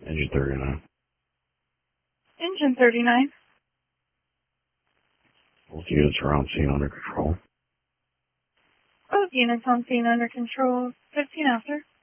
Engine 39. Engine 39. Both units are on scene under control. Both units on scene under control. 15 after.